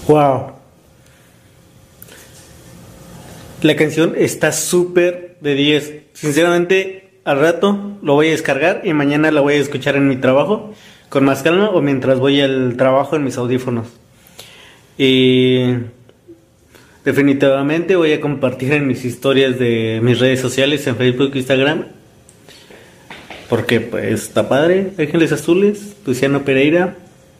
Wow. La canción está súper de 10. Sinceramente, al rato lo voy a descargar y mañana la voy a escuchar en mi trabajo con más calma o mientras voy al trabajo en mis audífonos. Y definitivamente voy a compartir en mis historias de mis redes sociales, en Facebook e Instagram. Porque pues está padre. Ángeles Azules, Luciano Pereira,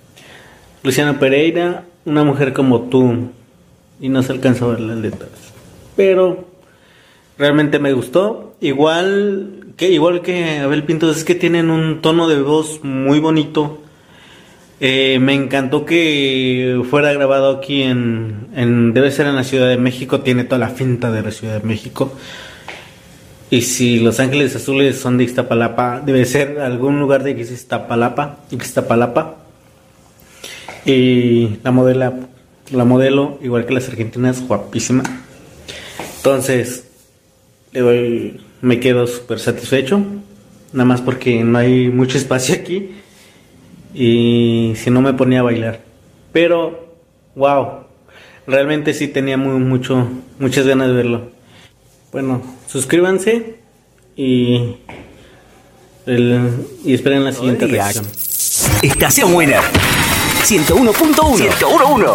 una mujer como tú. Y no se alcanza a ver las letras, pero realmente me gustó. Igual que Abel Pintos, es que tienen un tono de voz muy bonito. Me encantó que fuera grabado aquí debe ser en la Ciudad de México. Tiene toda la finta de la Ciudad de México. Y si Los Ángeles Azules son de Iztapalapa, debe ser algún lugar de Iztapalapa. Y la modelo, igual que las argentinas, guapísima. Entonces, me quedo súper satisfecho. Nada más porque no hay mucho espacio aquí. Y si no me ponía a bailar. Pero, wow. Realmente sí tenía muchas ganas de verlo. Bueno, suscríbanse y esperen la siguiente reacción. Estación Winner 101.1.